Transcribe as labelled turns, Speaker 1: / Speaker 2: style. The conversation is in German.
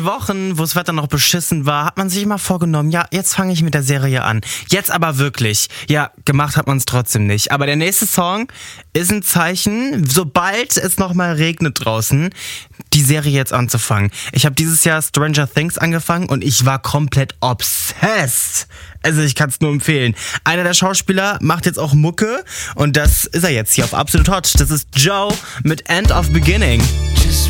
Speaker 1: letzten Wochen, wo das Wetter noch beschissen war, hat man sich immer vorgenommen, ja, jetzt fange ich mit der Serie an. Jetzt aber wirklich. Ja, gemacht hat man es trotzdem nicht. Aber der nächste Song ist ein Zeichen, sobald es nochmal regnet draußen, die Serie jetzt anzufangen. Ich habe dieses Jahr Stranger Things angefangen und ich war komplett obsessed. Also ich kann es nur empfehlen. Einer der Schauspieler macht jetzt auch Mucke und das ist er jetzt hier auf Absolut Hot. Das ist Joe mit End of Beginning.
Speaker 2: Just